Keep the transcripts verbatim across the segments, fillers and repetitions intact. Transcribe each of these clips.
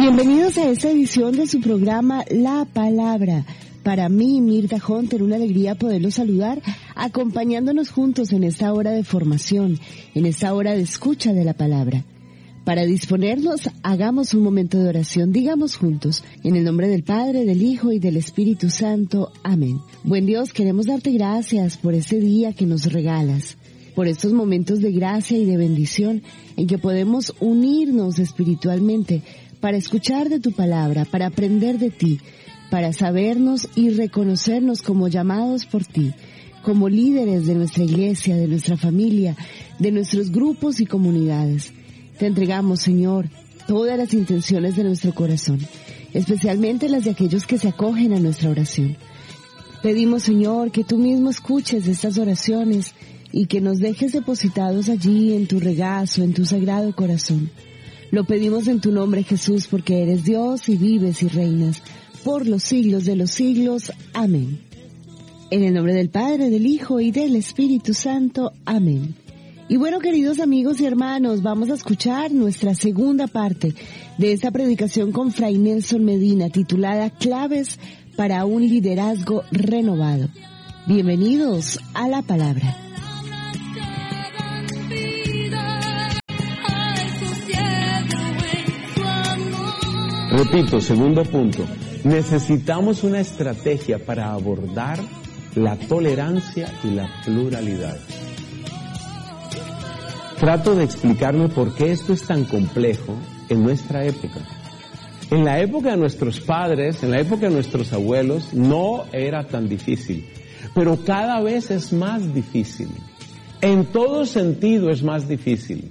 Bienvenidos a esta edición de su programa La Palabra. Para mí, Mirta Hunter, una alegría poderlos saludar, acompañándonos juntos en esta hora de formación, en esta hora de escucha de la palabra. Para disponernos, hagamos un momento de oración, digamos juntos, en el nombre del Padre, del Hijo y del Espíritu Santo. Amén. Buen Dios, queremos darte gracias por este día que nos regalas, por estos momentos de gracia y de bendición en que podemos unirnos espiritualmente para escuchar de tu palabra, para aprender de ti, para sabernos y reconocernos como llamados por ti, como líderes de nuestra iglesia, de nuestra familia, de nuestros grupos y comunidades. Te entregamos, Señor, todas las intenciones de nuestro corazón, especialmente las de aquellos que se acogen a nuestra oración. Pedimos, Señor, que tú mismo escuches estas oraciones y que nos dejes depositados allí en tu regazo, en tu sagrado corazón. Lo pedimos en tu nombre, Jesús, porque eres Dios y vives y reinas por los siglos de los siglos. Amén. En el nombre del Padre, del Hijo y del Espíritu Santo. Amén. Y bueno, queridos amigos y hermanos, vamos a escuchar nuestra segunda parte de esta predicación con Fray Nelson Medina, titulada Claves para un liderazgo renovado. Bienvenidos a la palabra. Repito, segundo punto, necesitamos una estrategia para abordar la tolerancia y la pluralidad. Trato de explicarme por qué esto es tan complejo en nuestra época. En la época de nuestros padres, en la época de nuestros abuelos, no era tan difícil, pero cada vez es más difícil. En todo sentido es más difícil.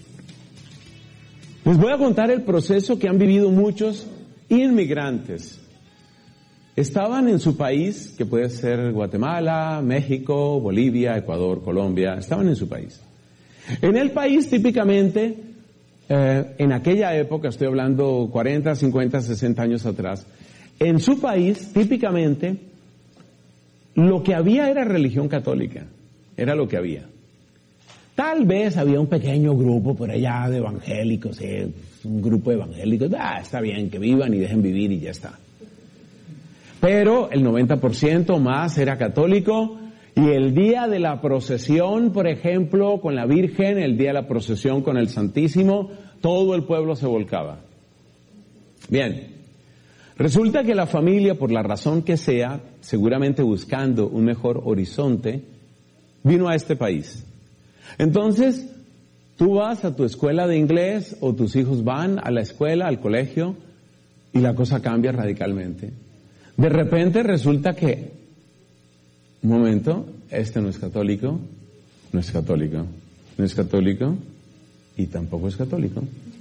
Les voy a contar el proceso que han vivido muchos inmigrantes. Estaban en su país, que puede ser Guatemala, México, Bolivia, Ecuador, Colombia, estaban en su país. En el país típicamente, eh, en aquella época, estoy hablando cuarenta, cincuenta, sesenta años atrás, en su país típicamente lo que había era religión católica, era lo que había. Tal vez había un pequeño grupo por allá de evangélicos, eh, un grupo de evangélicos, ah, está bien, que vivan y dejen vivir y ya está. Pero el noventa por ciento más era católico y el día de la procesión, por ejemplo, con la Virgen, el día de la procesión con el Santísimo, todo el pueblo se volcaba. Bien, resulta que la familia, por la razón que sea, seguramente buscando un mejor horizonte, vino a este país. Entonces, tú vas a tu escuela de inglés o tus hijos van a la escuela, al colegio, y la cosa cambia radicalmente. De repente resulta que, un momento, este no es católico, no es católico, no es católico y tampoco es católico.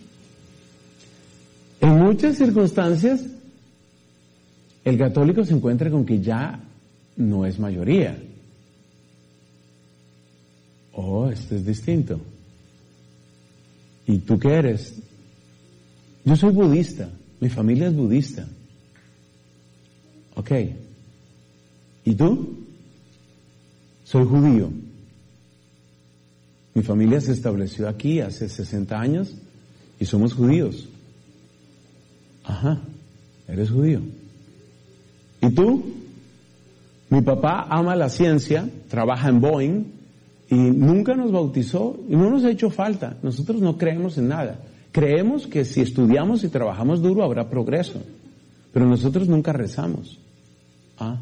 En muchas circunstancias, el católico se encuentra con que ya no es mayoría. Oh, este es distinto. ¿Y tú qué eres? Yo soy budista, mi familia es budista. Ok. ¿Y tú? Soy judío. Mi familia se estableció aquí hace sesenta años y somos judíos. Ajá, eres judío. ¿Y tú? Mi papá ama la ciencia, trabaja en Boeing, y nunca nos bautizó y no nos ha hecho falta. Nosotros no creemos en nada. Creemos que si estudiamos y trabajamos duro habrá progreso. Pero nosotros nunca rezamos. Ah.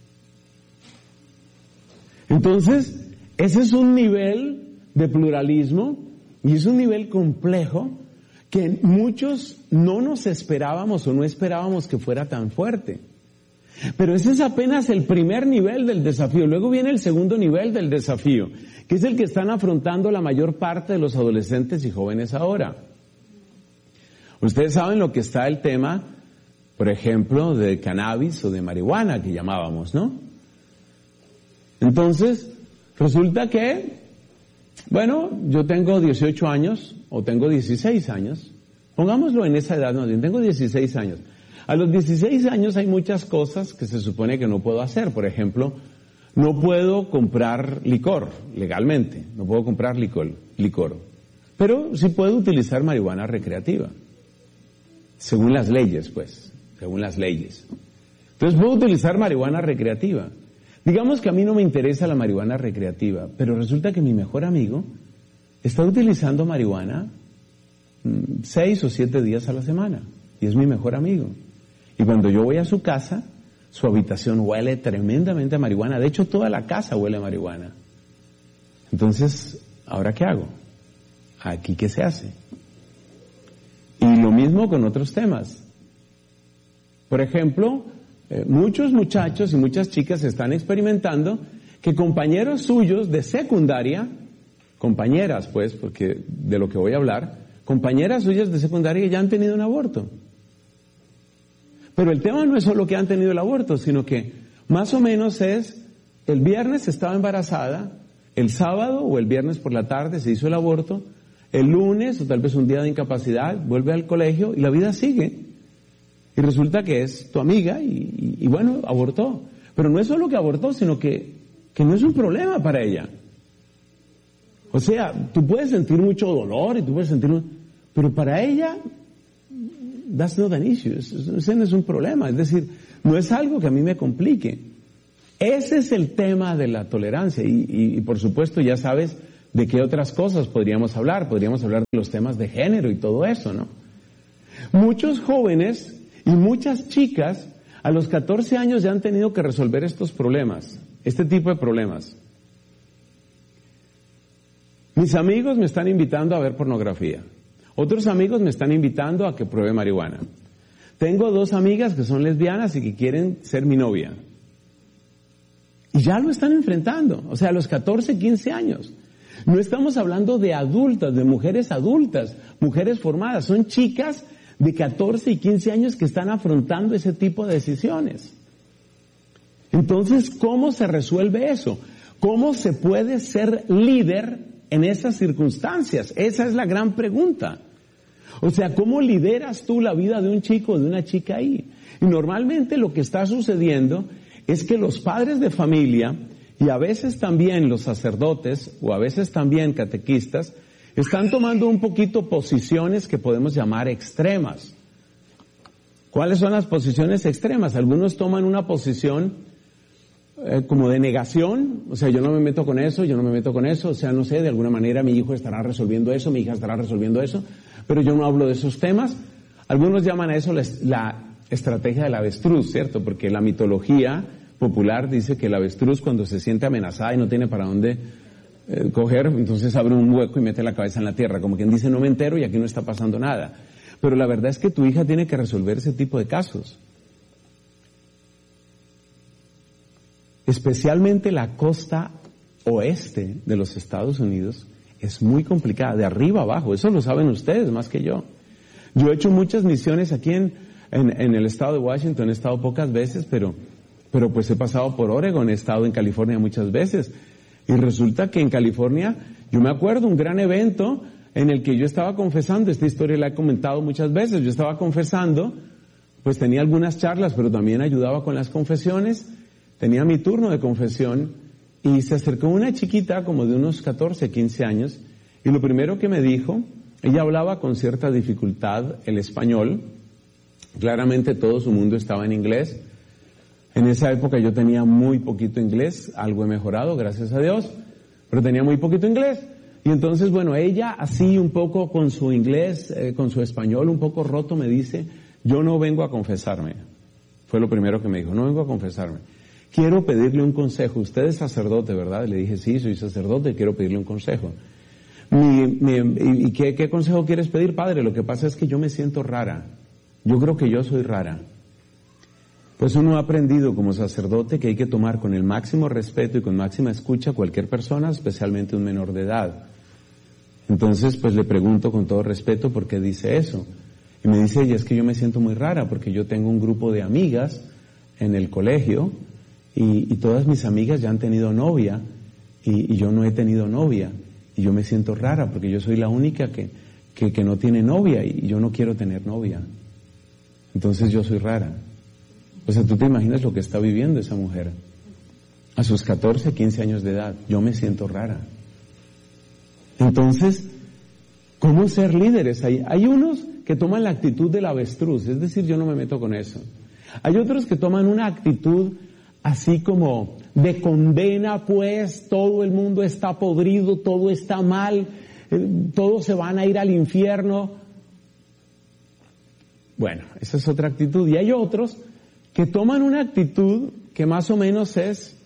Entonces, ese es un nivel de pluralismo y es un nivel complejo que muchos no nos esperábamos o no esperábamos que fuera tan fuerte. Pero ese es apenas el primer nivel del desafío. Luego viene el segundo nivel del desafío, que es el que están afrontando la mayor parte de los adolescentes y jóvenes ahora. Ustedes saben lo que está el tema, por ejemplo, de cannabis o de marihuana que llamábamos, ¿no? Entonces, resulta que, bueno, yo tengo dieciocho años o tengo dieciséis años, pongámoslo en esa edad, no, yo tengo dieciséis años. A los dieciséis años hay muchas cosas que se supone que no puedo hacer. Por ejemplo, no puedo comprar licor legalmente, no puedo comprar licor, licor. Pero sí puedo utilizar marihuana recreativa. según las leyes, pues, según las leyes. Entonces puedo utilizar marihuana recreativa. Digamos que a mí no me interesa la marihuana recreativa, pero resulta que mi mejor amigo está utilizando marihuana mmm, seis o siete días a la semana, y es mi mejor amigo. Y cuando yo voy a su casa, su habitación huele tremendamente a marihuana. De hecho, toda la casa huele a marihuana. Entonces, ¿ahora qué hago? ¿Aquí qué se hace? Y lo mismo con otros temas. Por ejemplo, eh, muchos muchachos y muchas chicas están experimentando que compañeros suyos de secundaria, compañeras pues, porque de lo que voy a hablar, compañeras suyas de secundaria ya han tenido un aborto. Pero el tema no es solo que han tenido el aborto, sino que más o menos es, el viernes estaba embarazada, el sábado o el viernes por la tarde se hizo el aborto, el lunes o tal vez un día de incapacidad, vuelve al colegio y la vida sigue. Y resulta que es tu amiga y, y, y bueno, abortó. Pero no es solo que abortó, sino que, que no es un problema para ella. O sea, tú puedes sentir mucho dolor y tú puedes sentir... Pero para ella, that's not an issue. Ese no es un problema. Es decir, no es algo que a mí me complique. Ese es el tema de la tolerancia. Y, y, y por supuesto ya sabes de qué otras cosas podríamos hablar. Podríamos hablar de los temas de género y todo eso, ¿no? Muchos jóvenes y muchas chicas a los catorce años ya han tenido que resolver estos problemas, este tipo de problemas. Mis amigos me están invitando a ver pornografía. Otros amigos me están invitando a que pruebe marihuana. Tengo dos amigas que son lesbianas y que quieren ser mi novia. Y ya lo están enfrentando, o sea, a los catorce, quince años. No estamos hablando de adultas, de mujeres adultas, mujeres formadas. Son chicas de catorce y quince años que están afrontando ese tipo de decisiones. Entonces, ¿cómo se resuelve eso? ¿Cómo se puede ser líder en esas circunstancias? Esa es la gran pregunta. O sea, ¿cómo lideras tú la vida de un chico o de una chica ahí? Y normalmente lo que está sucediendo es que los padres de familia y a veces también los sacerdotes o a veces también catequistas están tomando un poquito posiciones que podemos llamar extremas. ¿Cuáles son las posiciones extremas? Algunos toman una posición eh, como de negación, o sea, yo no me meto con eso, yo no me meto con eso, o sea, no sé, de alguna manera mi hijo estará resolviendo eso, mi hija estará resolviendo eso, pero yo no hablo de esos temas. Algunos llaman a eso la, la estrategia del avestruz, ¿cierto? Porque la mitología popular dice que el avestruz cuando se siente amenazada y no tiene para dónde eh, coger, entonces abre un hueco y mete la cabeza en la tierra, como quien dice no me entero y aquí no está pasando nada. Pero la verdad es que tu hija tiene que resolver ese tipo de casos. Especialmente la costa oeste de los Estados Unidos es muy complicada, de arriba abajo, eso lo saben ustedes más que yo. Yo he hecho muchas misiones aquí en, en, en el estado de Washington, he estado pocas veces, pero, pero pues he pasado por Oregon, he estado en California muchas veces. Y resulta que en California, yo me acuerdo un gran evento en el que yo estaba confesando, esta historia la he comentado muchas veces, yo estaba confesando, pues tenía algunas charlas, pero también ayudaba con las confesiones, tenía mi turno de confesión, y se acercó una chiquita como de unos catorce, quince años, y lo primero que me dijo, ella hablaba con cierta dificultad el español, claramente todo su mundo estaba en inglés. En esa época yo tenía muy poquito inglés, algo he mejorado, gracias a Dios, pero tenía muy poquito inglés. Y entonces, bueno, ella así un poco con su inglés, eh, con su español un poco roto me dice, yo no vengo a confesarme. Fue lo primero que me dijo, no vengo a confesarme. Quiero pedirle un consejo. Usted es sacerdote, ¿verdad? Le dije, sí, soy sacerdote, quiero pedirle un consejo. Mi, mi, ¿Y qué, qué consejo quieres pedir, padre? Lo que pasa es que yo me siento rara. Yo creo que yo soy rara. Pues uno ha aprendido como sacerdote que hay que tomar con el máximo respeto y con máxima escucha a cualquier persona, especialmente un menor de edad. Entonces, pues le pregunto con todo respeto por qué dice eso. Y me dice, ella, es que yo me siento muy rara porque yo tengo un grupo de amigas en el colegio y, y todas mis amigas ya han tenido novia y, y yo no he tenido novia. Y yo me siento rara porque yo soy la única que, que, que no tiene novia y yo no quiero tener novia. Entonces yo soy rara. O sea, tú te imaginas lo que está viviendo esa mujer. A sus catorce, quince años de edad, yo me siento rara. Entonces, ¿cómo ser líderes? Hay, hay unos que toman la actitud del avestruz, es decir, yo no me meto con eso. Hay otros que toman una actitud así como de condena, pues todo el mundo está podrido, todo está mal, eh, todos se van a ir al infierno. Bueno, esa es otra actitud. Y hay otros que toman una actitud que más o menos es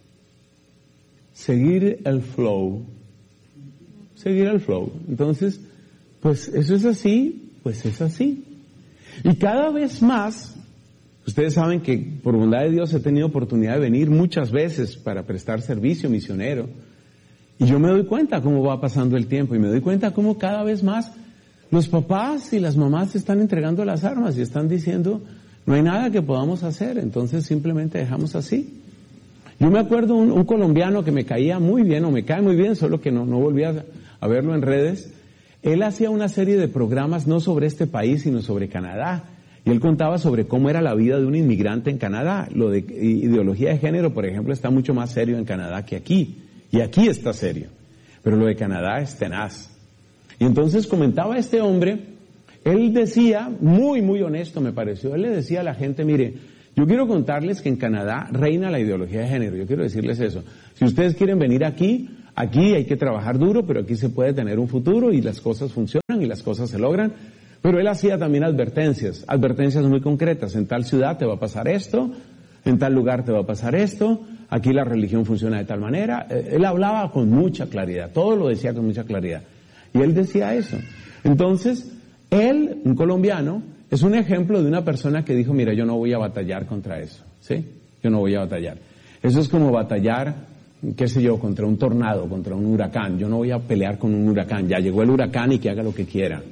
seguir el flow. Seguir el flow. Entonces, pues eso es así, pues es así. Y cada vez más, ustedes saben que por bondad de Dios he tenido oportunidad de venir muchas veces para prestar servicio misionero. Y yo me doy cuenta cómo va pasando el tiempo y me doy cuenta cómo cada vez más los papás y las mamás se están entregando las armas y están diciendo, no hay nada que podamos hacer, entonces simplemente dejamos así. Yo me acuerdo un, un colombiano que me caía muy bien, o me cae muy bien, solo que no, no volví a, a verlo en redes. Él hacía una serie de programas no sobre este país, sino sobre Canadá. Y él contaba sobre cómo era la vida de un inmigrante en Canadá. Lo de ideología de género, por ejemplo, está mucho más serio en Canadá que aquí. Y aquí está serio. Pero lo de Canadá es tenaz. Y entonces comentaba este hombre, él decía, muy, muy honesto me pareció, él le decía a la gente, mire, yo quiero contarles que en Canadá reina la ideología de género, yo quiero decirles eso. Si ustedes quieren venir aquí, aquí hay que trabajar duro, pero aquí se puede tener un futuro y las cosas funcionan y las cosas se logran. Pero él hacía también advertencias, advertencias muy concretas, en tal ciudad te va a pasar esto, en tal lugar te va a pasar esto, aquí la religión funciona de tal manera. Él hablaba con mucha claridad, todo lo decía con mucha claridad. Y él decía eso. Entonces, él, un colombiano, es un ejemplo de una persona que dijo, mira, yo no voy a batallar contra eso, ¿sí? Yo no voy a batallar. Eso es como batallar, qué sé yo, contra un tornado, contra un huracán. Yo no voy a pelear con un huracán. Ya llegó el huracán y que haga lo que quiera.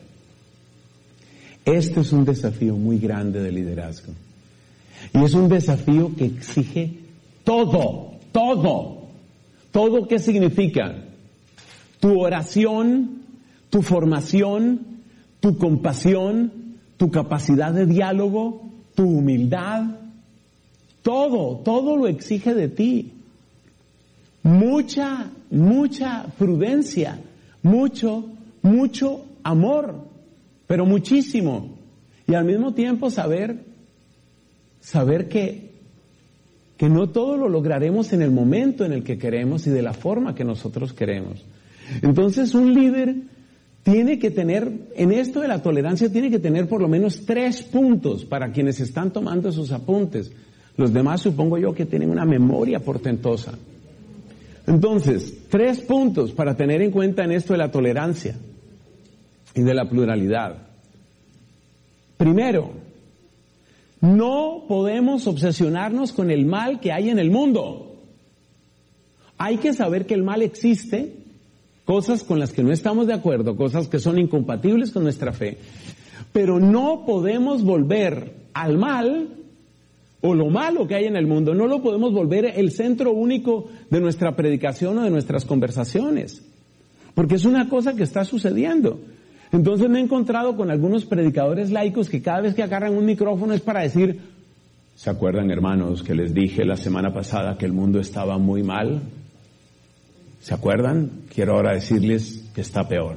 Este es un desafío muy grande de liderazgo. Y es un desafío que exige todo, todo. ¿Todo qué significa? Tu oración, tu formación, tu compasión, tu capacidad de diálogo, tu humildad, todo, todo lo exige de ti. Mucha, mucha prudencia, mucho, mucho amor, pero muchísimo. Y al mismo tiempo saber, saber que, que no todo lo lograremos en el momento en el que queremos y de la forma que nosotros queremos. Entonces un líder tiene que tener, en esto de la tolerancia, tiene que tener por lo menos tres puntos para quienes están tomando sus apuntes. Los demás supongo yo que tienen una memoria portentosa. Entonces, tres puntos para tener en cuenta en esto de la tolerancia y de la pluralidad. Primero, no podemos obsesionarnos con el mal que hay en el mundo. Hay que saber que el mal existe, cosas con las que no estamos de acuerdo, cosas que son incompatibles con nuestra fe, pero no podemos volver al mal o lo malo que hay en el mundo, no lo podemos volver el centro único de nuestra predicación o de nuestras conversaciones, porque es una cosa que está sucediendo. Entonces me he encontrado con algunos predicadores laicos que cada vez que agarran un micrófono es para decir, ¿se acuerdan, hermanos, que les dije la semana pasada que el mundo estaba muy mal? ¿Se acuerdan? Quiero ahora decirles que está peor.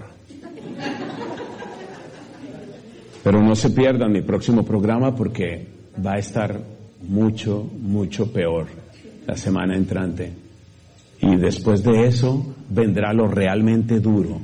Pero no se pierdan mi próximo programa porque va a estar mucho, mucho peor la semana entrante. Y después de eso vendrá lo realmente duro.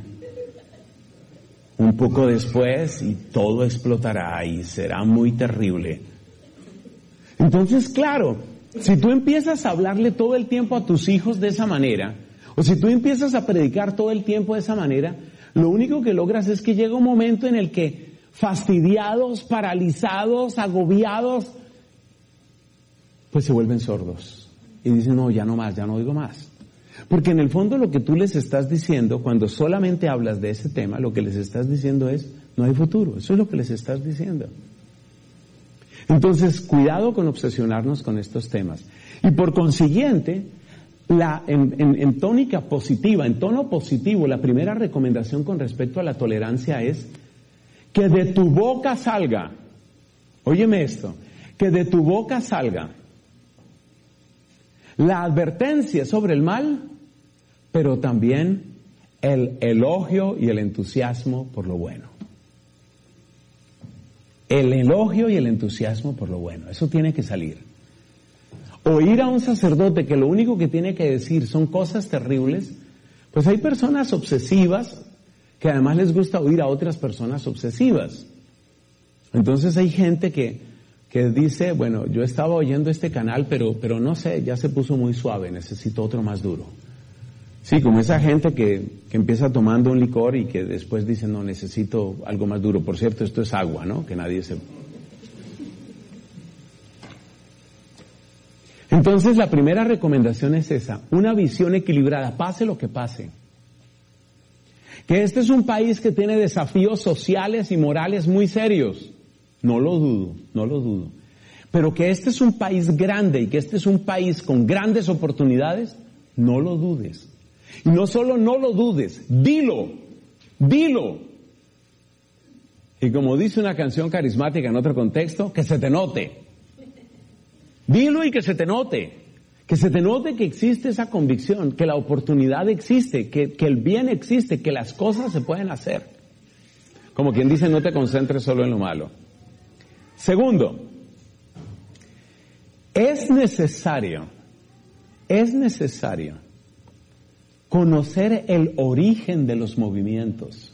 Un poco después y todo explotará y será muy terrible. Entonces, claro, si tú empiezas a hablarle todo el tiempo a tus hijos de esa manera, o si tú empiezas a predicar todo el tiempo de esa manera, lo único que logras es que llega un momento en el que fastidiados, paralizados, agobiados, pues se vuelven sordos. Y dicen, no, ya no más, ya no digo más. Porque en el fondo lo que tú les estás diciendo, cuando solamente hablas de ese tema, lo que les estás diciendo es, no hay futuro. Eso es lo que les estás diciendo. Entonces, cuidado con obsesionarnos con estos temas. Y por consiguiente, la, en, en, en tónica positiva, en tono positivo, la primera recomendación con respecto a la tolerancia es que de tu boca salga, óyeme esto, que de tu boca salga la advertencia sobre el mal, pero también el elogio y el entusiasmo por lo bueno. El elogio y el entusiasmo por lo bueno, eso tiene que salir. Oír a un sacerdote que lo único que tiene que decir son cosas terribles, pues hay personas obsesivas que además les gusta oír a otras personas obsesivas. Entonces hay gente que, que dice, bueno, yo estaba oyendo este canal, pero, pero no sé, ya se puso muy suave, necesito otro más duro. Sí, como esa gente que, que empieza tomando un licor y que después dice, no, necesito algo más duro. Por cierto, esto es agua, ¿no? Que nadie se... Entonces, la primera recomendación es esa, una visión equilibrada, pase lo que pase. Que este es un país que tiene desafíos sociales y morales muy serios. No lo dudo, no lo dudo. Pero que este es un país grande y que este es un país con grandes oportunidades, no lo dudes. Y no solo no lo dudes, dilo, dilo. Y como dice una canción carismática en otro contexto, que se te note. Dilo y que se te note. Que se te note que existe esa convicción, que la oportunidad existe, que, que el bien existe, que las cosas se pueden hacer. Como quien dice, no te concentres solo en lo malo. Segundo, es necesario, es necesario conocer el origen de los movimientos.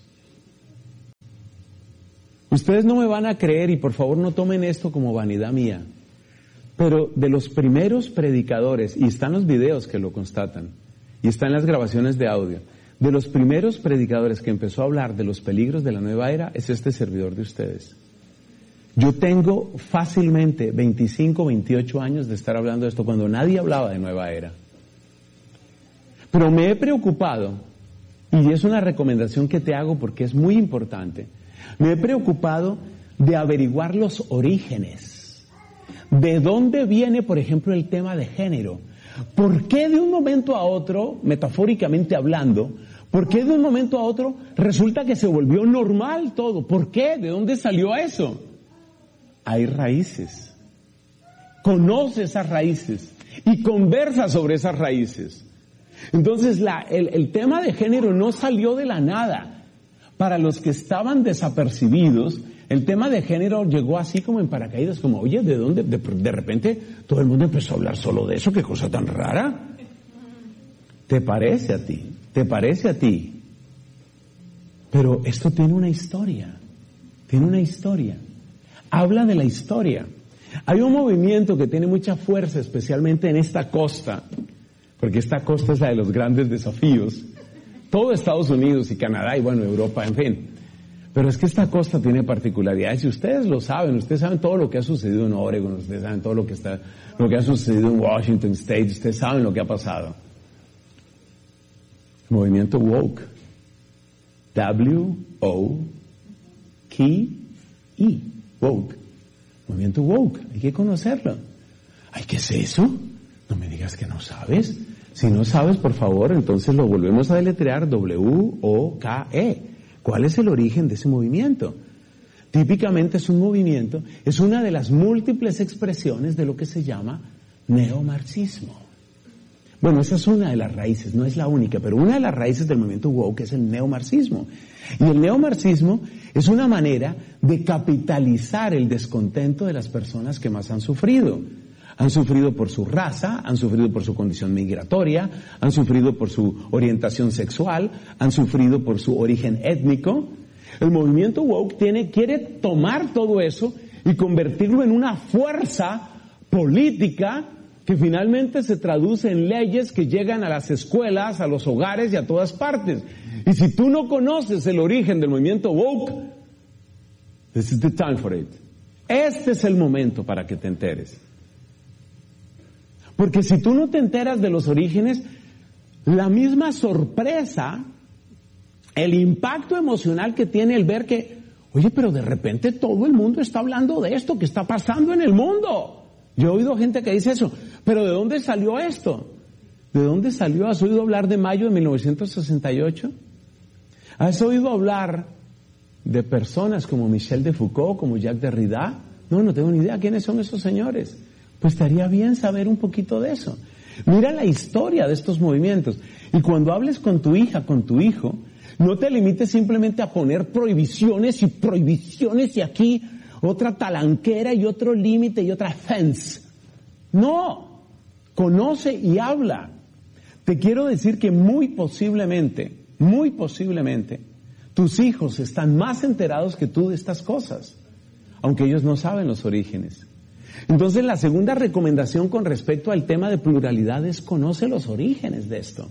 Ustedes no me van a creer y por favor no tomen esto como vanidad mía, pero de los primeros predicadores, y están los videos que lo constatan, y están las grabaciones de audio, de los primeros predicadores que empezó a hablar de los peligros de la nueva era, es este servidor de ustedes. Yo tengo fácilmente veinticinco, veintiocho años de estar hablando de esto cuando nadie hablaba de nueva era. Pero me he preocupado, y es una recomendación que te hago porque es muy importante, me he preocupado de averiguar los orígenes. ¿De dónde viene, por ejemplo, el tema de género? ¿Por qué de un momento a otro, metafóricamente hablando, por qué de un momento a otro resulta que se volvió normal todo? ¿Por qué? ¿De dónde salió eso? Hay raíces. Conoce esas raíces y conversa sobre esas raíces. Entonces, la, el, el tema de género no salió de la nada. Para los que estaban desapercibidos, el tema de género llegó así como en paracaídas, como, oye, ¿de dónde? De, de repente todo el mundo empezó a hablar solo de eso, qué cosa tan rara. ¿Te parece a ti? ¿Te parece a ti? Pero esto tiene una historia, tiene una historia. Habla de la historia. Hay un movimiento que tiene mucha fuerza, especialmente en esta costa, porque esta costa es la de los grandes desafíos. Todo Estados Unidos y Canadá y bueno, Europa, en fin. Pero es que esta costa tiene particularidades y ustedes lo saben, ustedes saben todo lo que ha sucedido en Oregon, ustedes saben todo lo que está, lo que ha sucedido en Washington State, ustedes saben lo que ha pasado. El movimiento woke. W O K E. Woke. Movimiento woke. Hay que conocerlo. ¿Ay, qué es eso? No me digas que no sabes. Si no sabes, por favor, entonces lo volvemos a deletrear, W O K E. ¿Cuál es el origen de ese movimiento? Típicamente es un movimiento, es una de las múltiples expresiones de lo que se llama neomarxismo. Bueno, esa es una de las raíces, no es la única, pero una de las raíces del movimiento woke es el neomarxismo. Y el neomarxismo es una manera de capitalizar el descontento de las personas que más han sufrido. Han sufrido por su raza, han sufrido por su condición migratoria, han sufrido por su orientación sexual, han sufrido por su origen étnico. El movimiento woke tiene, quiere tomar todo eso y convertirlo en una fuerza política que finalmente se traduce en leyes que llegan a las escuelas, a los hogares y a todas partes. Y si tú no conoces el origen del movimiento woke, this is the time for it. Este es el momento para que te enteres. Porque si tú no te enteras de los orígenes, la misma sorpresa, el impacto emocional que tiene el ver que, oye, pero de repente todo el mundo está hablando de esto que está pasando en el mundo. Yo he oído gente que dice eso, pero ¿de dónde salió esto? ¿De dónde salió? ¿Has oído hablar de mayo de mil novecientos sesenta y ocho? ¿Has oído hablar de personas como Michel de Foucault, como Jacques Derrida? No, no tengo ni idea quiénes son esos señores. Pues estaría bien saber un poquito de eso. Mira la historia de estos movimientos. Y cuando hables con tu hija, con tu hijo, no te limites simplemente a poner prohibiciones y prohibiciones y aquí, otra talanquera y otro límite y otra fence. No, conoce y habla. Te quiero decir que muy posiblemente, muy posiblemente, tus hijos están más enterados que tú de estas cosas, aunque ellos no saben los orígenes. Entonces, la segunda recomendación con respecto al tema de pluralidad es conoce los orígenes de esto.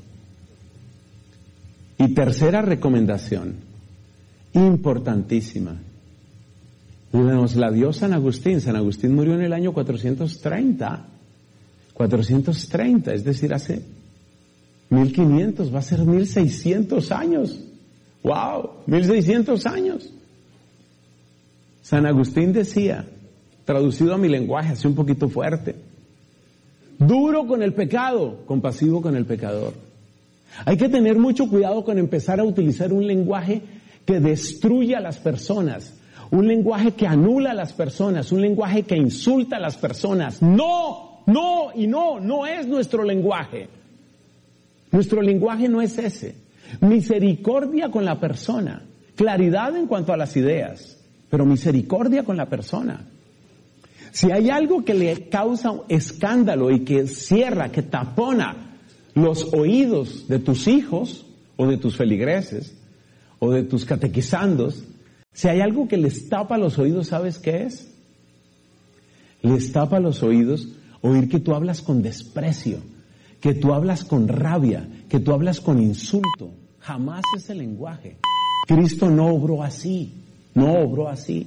Y tercera recomendación, importantísima, nos la dio San Agustín. San Agustín murió en el año cuatrocientos treinta, cuatrocientos treinta, es decir, hace mil quinientos, va a ser mil seiscientos años. ¡Wow! mil seiscientos años. San Agustín decía, traducido a mi lenguaje, así un poquito fuerte: duro con el pecado, compasivo con el pecador. Hay que tener mucho cuidado con empezar a utilizar un lenguaje que destruye a las personas, un lenguaje que anula a las personas, un lenguaje que insulta a las personas. No, no y no, no es nuestro lenguaje. Nuestro lenguaje no es ese. Misericordia con la persona, claridad en cuanto a las ideas, pero misericordia con la persona. Si hay algo que le causa escándalo y que cierra, que tapona los oídos de tus hijos o de tus feligreses o de tus catequizandos, si hay algo que les tapa los oídos, ¿sabes qué es? Les tapa los oídos oír que tú hablas con desprecio, que tú hablas con rabia, que tú hablas con insulto. Jamás es el lenguaje. Cristo no obró así, no obró así.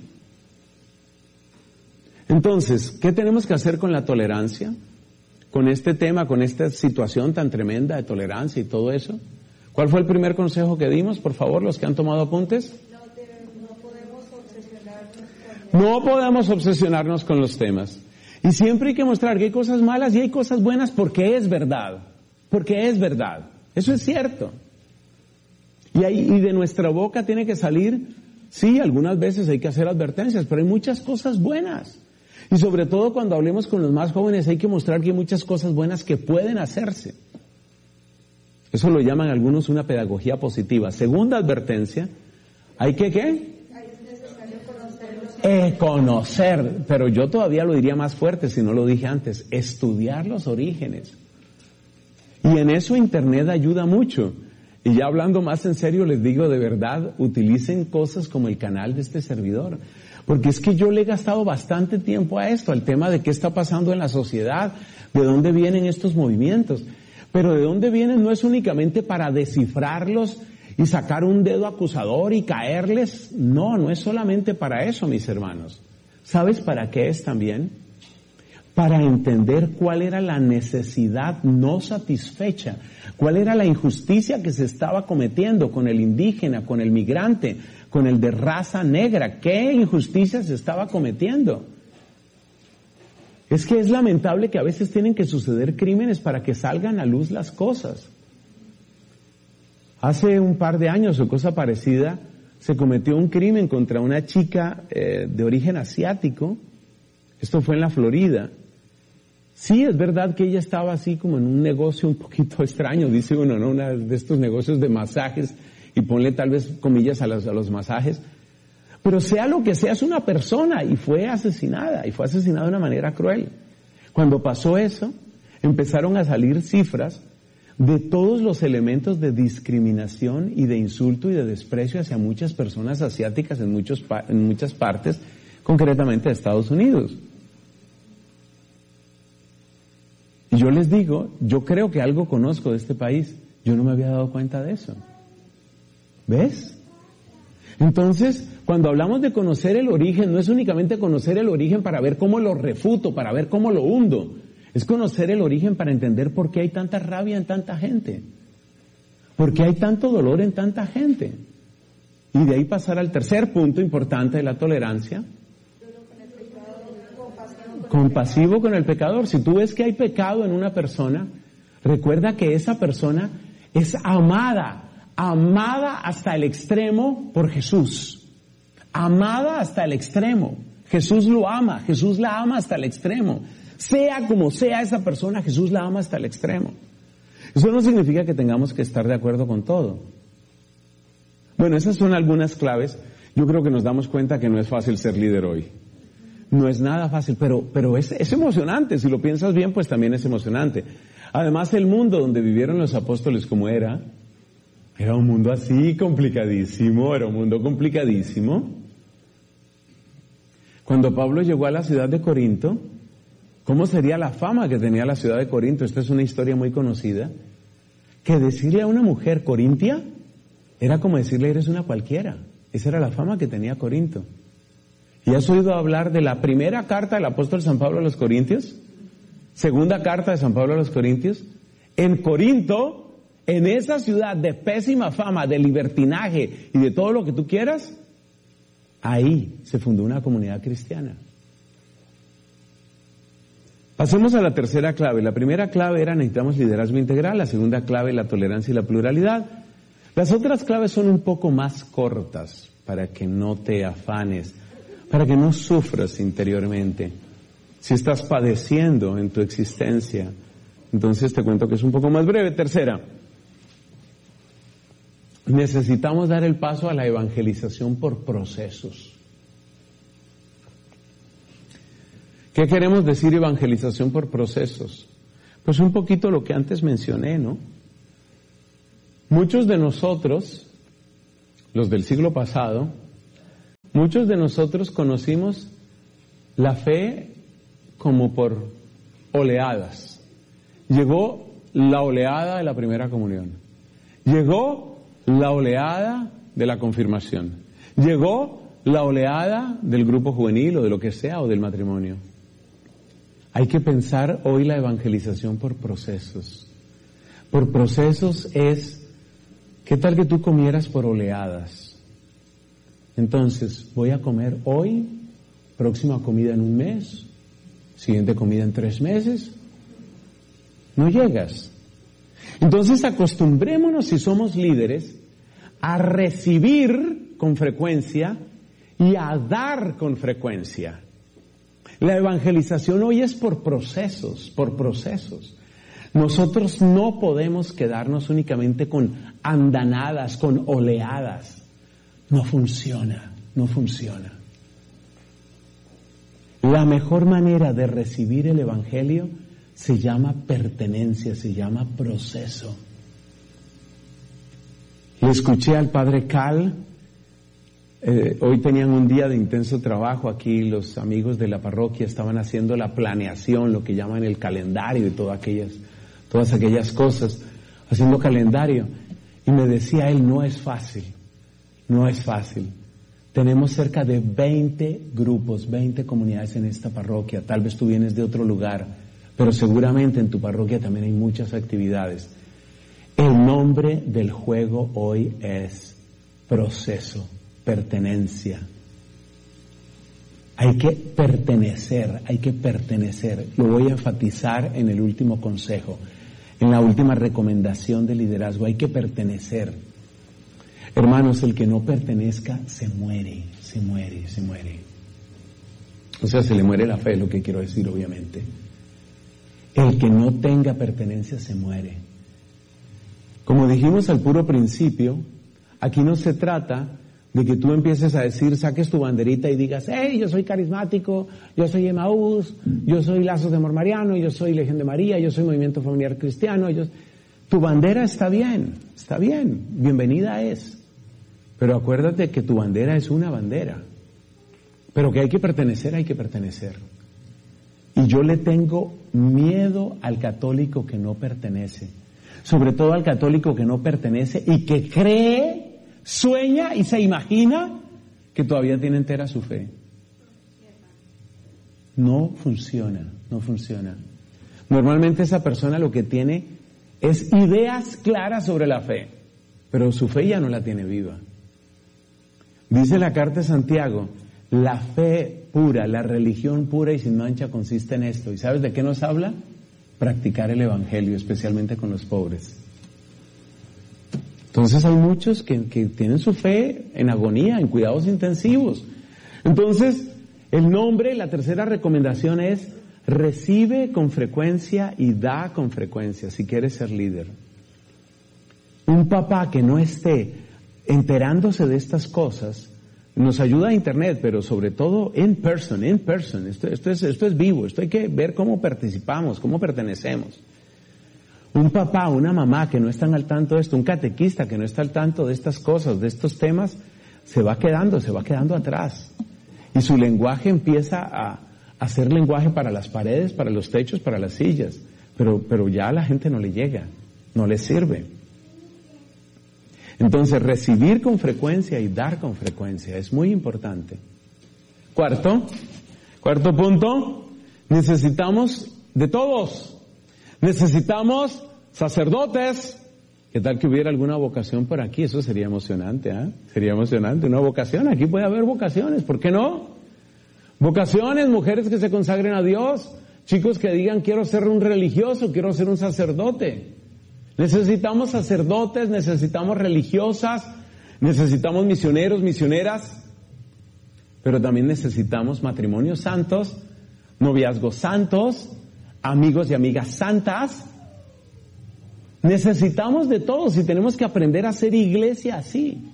Entonces, ¿qué tenemos que hacer con la tolerancia? Con este tema, con esta situación tan tremenda de tolerancia y todo eso. ¿Cuál fue el primer consejo que dimos? Por favor, los que han tomado apuntes. No, debemos, no podemos obsesionarnos con No podemos obsesionarnos con los temas. Y siempre hay que mostrar que hay cosas malas y hay cosas buenas porque es verdad. Porque es verdad. Eso es cierto. Y, hay, y de nuestra boca tiene que salir, sí, algunas veces hay que hacer advertencias, pero hay muchas cosas buenas. Y sobre todo cuando hablemos con los más jóvenes hay que mostrar que hay muchas cosas buenas que pueden hacerse. Eso lo llaman algunos una pedagogía positiva. Segunda advertencia, hay que ¿qué? Es necesario conocerlos. Eh, conocer, pero yo todavía lo diría más fuerte si no lo dije antes, estudiar los orígenes. Y en eso Internet ayuda mucho. Y ya hablando más en serio les digo de verdad, utilicen cosas como el canal de este servidor. Porque es que yo le he gastado bastante tiempo a esto, al tema de qué está pasando en la sociedad, de dónde vienen estos movimientos. Pero de dónde vienen no es únicamente para descifrarlos y sacar un dedo acusador y caerles. No, no es solamente para eso, mis hermanos. ¿Sabes para qué es también? Para entender cuál era la necesidad no satisfecha, cuál era la injusticia que se estaba cometiendo con el indígena, con el migrante, con el de raza negra. ¿Qué injusticia se estaba cometiendo? Es que es lamentable que a veces tienen que suceder crímenes para que salgan a luz las cosas. Hace un par de años o cosa parecida, se cometió un crimen contra una chica eh, de origen asiático. Esto fue en la Florida. Sí, es verdad que ella estaba así como en un negocio un poquito extraño, dice uno, ¿no? Una de estos negocios de masajes, y ponle tal vez comillas a los, a los masajes. Pero sea lo que sea, es una persona y fue asesinada, y fue asesinada de una manera cruel. Cuando pasó eso, empezaron a salir cifras de todos los elementos de discriminación y de insulto y de desprecio hacia muchas personas asiáticas en, muchos, en muchas partes, concretamente de Estados Unidos. Y yo les digo, yo creo que algo conozco de este país, yo no me había dado cuenta de eso. ¿Ves? Entonces, cuando hablamos de conocer el origen, no es únicamente conocer el origen para ver cómo lo refuto, para ver cómo lo hundo. Es conocer el origen para entender por qué hay tanta rabia en tanta gente. Por qué hay tanto dolor en tanta gente. Y de ahí pasar al tercer punto importante de la tolerancia. Compasivo con el pecador. Si tú ves que hay pecado en una persona, recuerda que esa persona es amada. Amada hasta el extremo por Jesús. Amada hasta el extremo. Jesús lo ama, Jesús la ama hasta el extremo. Sea como sea esa persona, Jesús la ama hasta el extremo. Eso no significa que tengamos que estar de acuerdo con todo. Bueno, esas son algunas claves. Yo creo que nos damos cuenta que no es fácil ser líder hoy. no es nada fácil, pero, pero es, es emocionante. Si lo piensas bien, pues también es emocionante. Además, el mundo donde vivieron los apóstoles, como era, era un mundo así complicadísimo, era un mundo complicadísimo. Cuando Pablo llegó a la ciudad de Corinto, ¿cómo sería la fama que tenía la ciudad de Corinto? Esta es una historia muy conocida. Que decirle a una mujer corintia era como decirle eres una cualquiera. Esa era la fama que tenía Corinto. ¿Y has oído hablar de la primera carta del apóstol San Pablo a los Corintios? Segunda carta de San Pablo a los Corintios. En Corinto, en esa ciudad de pésima fama, de libertinaje y de todo lo que tú quieras, ahí se fundó una comunidad cristiana. Pasemos a la tercera clave. La primera clave era necesitamos liderazgo integral, la segunda clave la tolerancia y la pluralidad. Las otras claves son un poco más cortas para que no te afanes, para que no sufras interiormente. Si estás padeciendo en tu existencia, entonces te cuento que es un poco más breve. Tercera, necesitamos dar el paso a la evangelización por procesos. ¿Qué queremos decir evangelización por procesos? Pues un poquito lo que antes mencioné, ¿no? Muchos de nosotros, los del siglo pasado, muchos de nosotros conocimos la fe como por oleadas. Llegó la oleada de la primera comunión. Llegó la oleada de la confirmación. Llegó la oleada del grupo juvenil o de lo que sea o del matrimonio. Hay que pensar hoy la evangelización por procesos. Por procesos es, ¿qué tal que tú comieras por oleadas? Entonces, voy a comer hoy, próxima comida en un mes, siguiente comida en tres meses. No llegas. Entonces, acostumbrémonos, si somos líderes, a recibir con frecuencia y a dar con frecuencia. La evangelización hoy es por procesos, por procesos. Nosotros no podemos quedarnos únicamente con andanadas, con oleadas. No funciona, no funciona. La mejor manera de recibir el evangelio se llama pertenencia, se llama proceso. Le escuché al padre Cal. Eh, hoy tenían un día de intenso trabajo aquí, los amigos de la parroquia estaban haciendo la planeación, lo que llaman el calendario y todas aquellas, todas aquellas cosas, haciendo calendario. Y me decía él, no es fácil, no es fácil. Tenemos cerca de veinte grupos, veinte comunidades en esta parroquia. Tal vez tú vienes de otro lugar, pero seguramente en tu parroquia también hay muchas actividades. El nombre del juego hoy es proceso. Pertenencia. Hay que pertenecer, hay que pertenecer. Lo voy a enfatizar en el último consejo, en la última recomendación de liderazgo. Hay que pertenecer. Hermanos, el que no pertenezca se muere, se muere, se muere. O sea, se le muere la fe, es lo que quiero decir, obviamente. El que no tenga pertenencia se muere. Como dijimos al puro principio, aquí no se trata de que tú empieces a decir, saques tu banderita y digas, hey, yo soy carismático, yo soy Emaús, yo soy Lazos de Amor Mariano, yo soy Legión de María, yo soy Movimiento Familiar Cristiano. Yo... Tu bandera está bien, está bien, bienvenida es. Pero acuérdate que tu bandera es una bandera. Pero que hay que pertenecer, hay que pertenecer. Y yo le tengo miedo al católico que no pertenece. Sobre todo al católico que no pertenece y que cree, sueña y se imagina que todavía tiene entera su fe. No funciona, no funciona. Normalmente esa persona lo que tiene es ideas claras sobre la fe, pero su fe ya no la tiene viva. Dice la carta de Santiago, la fe pura, la religión pura y sin mancha consiste en esto. ¿Y sabes de qué nos habla? Practicar el evangelio, especialmente con los pobres. Entonces hay muchos que, que tienen su fe en agonía, en cuidados intensivos. Entonces, el nombre, la tercera recomendación es recibe con frecuencia y da con frecuencia si quieres ser líder. Un papá que no esté enterándose de estas cosas Nos ayuda a internet, pero sobre todo in person, in person. Esto, esto es, esto es vivo, esto hay que ver cómo participamos, cómo pertenecemos. Un papá, una mamá que no están al tanto de esto, un catequista que no está al tanto de estas cosas, de estos temas, se va quedando, se va quedando atrás. Y su lenguaje empieza a, a ser lenguaje para las paredes, para los techos, para las sillas. Pero, pero ya a la gente no le llega, no le sirve. Entonces, recibir con frecuencia y dar con frecuencia es muy importante. Cuarto, cuarto punto, necesitamos de todos. Necesitamos sacerdotes. ¿Qué tal que hubiera alguna vocación por aquí? Eso sería emocionante, ¿eh? Sería emocionante, una vocación. Aquí puede haber vocaciones, ¿por qué no? Vocaciones, mujeres que se consagren a Dios, chicos que digan quiero ser un religioso, quiero ser un sacerdote. Necesitamos sacerdotes, necesitamos religiosas, necesitamos misioneros, misioneras, pero también necesitamos matrimonios santos, noviazgos santos, amigos y amigas santas. Necesitamos de todos y tenemos que aprender a hacer iglesia así.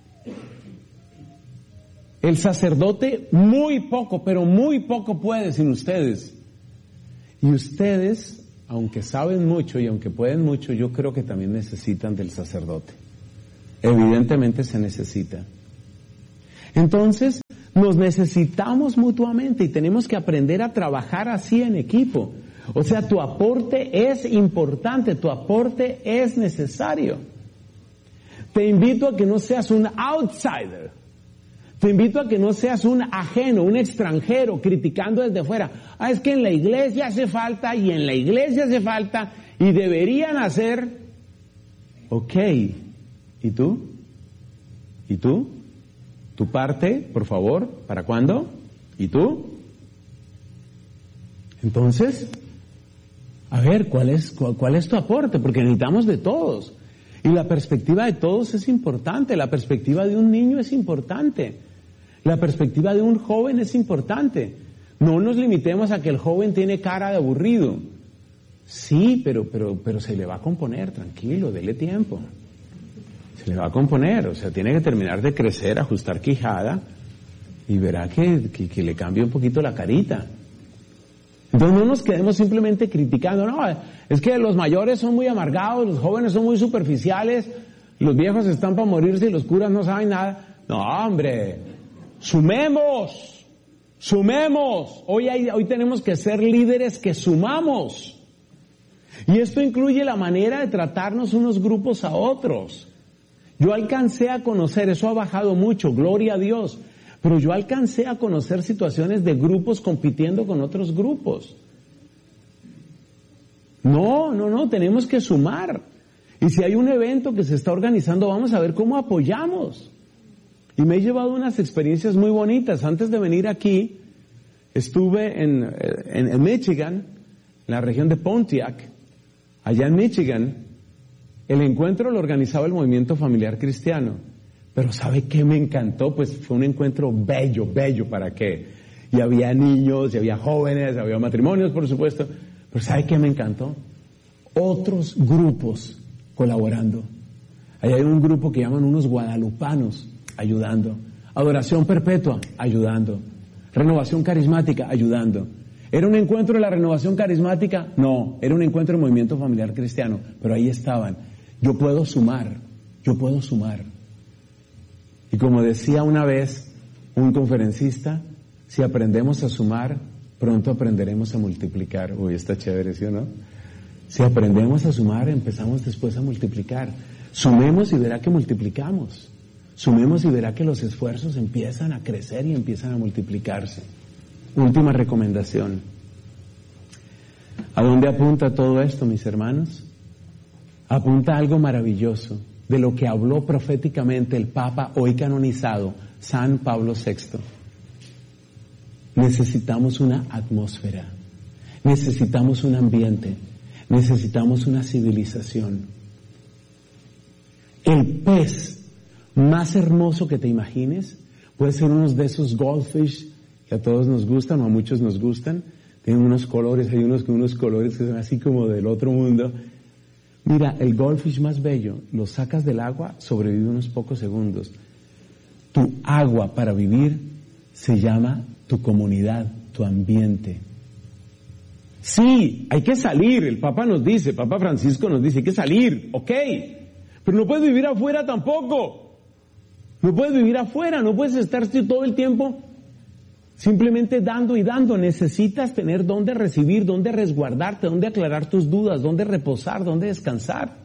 El sacerdote muy poco, pero muy poco puede sin ustedes. Y ustedes, aunque saben mucho y aunque pueden mucho, yo creo que también necesitan del sacerdote. Evidentemente se necesita. Entonces, nos necesitamos mutuamente y tenemos que aprender a trabajar así en equipo. O sea, tu aporte es importante, tu aporte es necesario. Te invito a que no seas un outsider. Te invito a que no seas un ajeno, un extranjero, criticando desde fuera. Ah, es que en la iglesia hace falta y en la iglesia hace falta y deberían hacer. Ok, ¿y tú? ¿Y tú? ¿Tu parte, por favor? ¿Para cuándo? ¿Y tú? Entonces, a ver, ¿cuál es, cuál, cuál es tu aporte? Porque necesitamos de todos. Y la perspectiva de todos es importante, la perspectiva de un niño es importante, la perspectiva de un joven es importante. No nos limitemos a que el joven tiene cara de aburrido. Sí, pero, pero, pero se le va a componer, tranquilo, dele tiempo. Se le va a componer, o sea, tiene que terminar de crecer, ajustar quijada y verá que, que, que le cambia un poquito la carita. Entonces no nos quedemos simplemente criticando, no, es que los mayores son muy amargados, los jóvenes son muy superficiales, los viejos están para morirse y los curas no saben nada. No, hombre, sumemos, sumemos. Hoy, hay, hoy tenemos que ser líderes que sumamos. Y esto incluye la manera de tratarnos unos grupos a otros. Yo alcancé a conocer, eso ha bajado mucho, gloria a Dios. Pero yo alcancé a conocer situaciones de grupos compitiendo con otros grupos. No, no, no, tenemos que sumar. Y si hay un evento que se está organizando, vamos a ver cómo apoyamos. Y me he llevado unas experiencias muy bonitas. Antes de venir aquí, estuve en, en, en Michigan, en la región de Pontiac. Allá en Michigan, el encuentro lo organizaba el Movimiento Familiar Cristiano. Pero ¿sabe qué me encantó? Pues fue un encuentro bello, bello, ¿para qué? Y había niños, y había jóvenes, había matrimonios, por supuesto. Pero ¿sabe qué me encantó? Otros grupos colaborando. Ahí hay un grupo que llaman unos guadalupanos, ayudando. Adoración perpetua, ayudando. Renovación carismática, ayudando. ¿Era un encuentro de la renovación carismática? No, era un encuentro del Movimiento Familiar Cristiano. Pero ahí estaban. Yo puedo sumar, yo puedo sumar. Y como decía una vez un conferencista, si aprendemos a sumar, pronto aprenderemos a multiplicar. Uy, está chévere, ¿sí o no? Si aprendemos a sumar, empezamos después a multiplicar. Sumemos y verá que multiplicamos. Sumemos y verá que los esfuerzos empiezan a crecer y empiezan a multiplicarse. Última recomendación. ¿A dónde apunta todo esto, mis hermanos? Apunta a algo maravilloso, de lo que habló proféticamente el Papa hoy canonizado, San Pablo sexto. Necesitamos una atmósfera, necesitamos un ambiente, necesitamos una civilización. El pez más hermoso que te imagines puede ser uno de esos goldfish que a todos nos gustan o a muchos nos gustan. Tienen unos colores, hay unos con unos colores que son así como del otro mundo. Mira, el goldfish más bello, lo sacas del agua, sobrevive unos pocos segundos. Tu agua para vivir se llama tu comunidad, tu ambiente. Sí, hay que salir, el Papa nos dice, el Papa Francisco nos dice, hay que salir, ok, pero no puedes vivir afuera tampoco. No puedes vivir afuera, no puedes estar todo el tiempo simplemente dando y dando. Necesitas tener dónde recibir, dónde resguardarte, dónde aclarar tus dudas, dónde reposar, dónde descansar.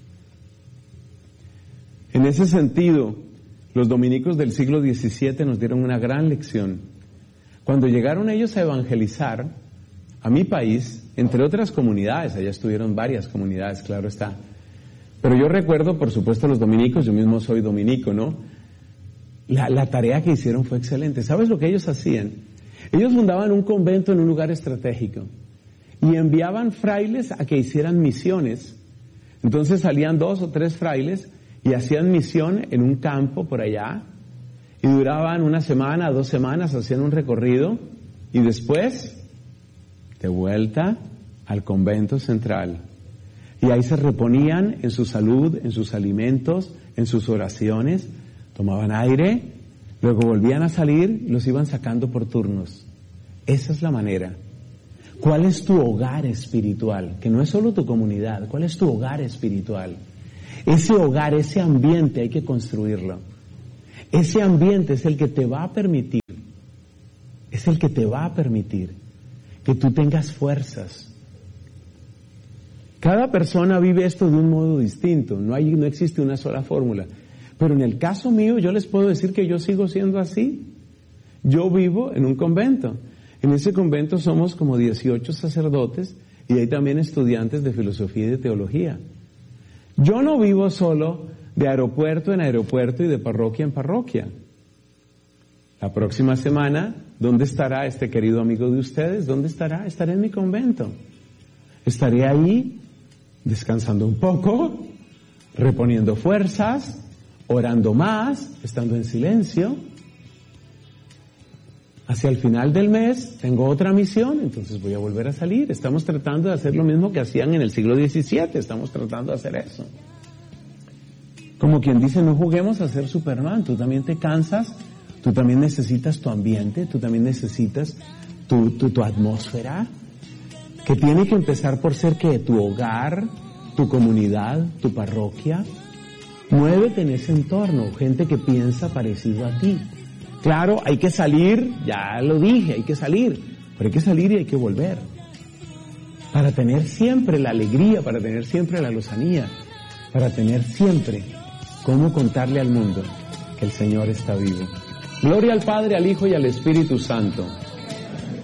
En ese sentido, los dominicos del siglo diecisiete nos dieron una gran lección. Cuando llegaron ellos a evangelizar a mi país, entre otras comunidades, allá estuvieron varias comunidades, claro está. Pero yo recuerdo, por supuesto, los dominicos, yo mismo soy dominico, ¿no? La, la tarea que hicieron fue excelente. ¿Sabes lo que ellos hacían? Ellos fundaban un convento en un lugar estratégico y enviaban frailes a que hicieran misiones. Entonces salían dos o tres frailes y hacían misión en un campo por allá y duraban una semana, dos semanas, hacían un recorrido y después de vuelta al convento central. Y ahí se reponían en su salud, en sus alimentos, en sus oraciones, tomaban aire, luego volvían a salir y los iban sacando por turnos. Esa es la manera. ¿Cuál es tu hogar espiritual? Que no es solo tu comunidad, ¿cuál es tu hogar espiritual? Ese hogar, ese ambiente hay que construirlo. Ese ambiente es el que te va a permitir, es el que te va a permitir que tú tengas fuerzas. Cada persona vive esto de un modo distinto, no hay, no existe una sola fórmula. Pero en el caso mío, yo les puedo decir que yo sigo siendo así. Yo vivo en un convento. En ese convento somos como dieciocho sacerdotes y hay también estudiantes de filosofía y de teología. Yo no vivo solo de aeropuerto en aeropuerto y de parroquia en parroquia. La próxima semana, ¿dónde estará este querido amigo de ustedes? ¿Dónde estará? Estaré en mi convento. Estaré ahí descansando un poco, reponiendo fuerzas, orando más, estando en silencio. Hacia el final del mes tengo otra misión, entonces voy a volver a salir. Estamos tratando de hacer lo mismo que hacían en el siglo diecisiete, estamos tratando de hacer eso. Como quien dice, no juguemos a ser Superman, tú también te cansas, tú también necesitas tu ambiente, tú también necesitas tu, tu, tu atmósfera, que tiene que empezar por ser que tu hogar, tu comunidad, tu parroquia. Muévete en ese entorno, gente que piensa parecido a ti. Claro, hay que salir, ya lo dije, hay que salir, pero hay que salir y hay que volver. Para tener siempre la alegría, para tener siempre la lozanía, para tener siempre cómo contarle al mundo que el Señor está vivo. Gloria al Padre, al Hijo y al Espíritu Santo.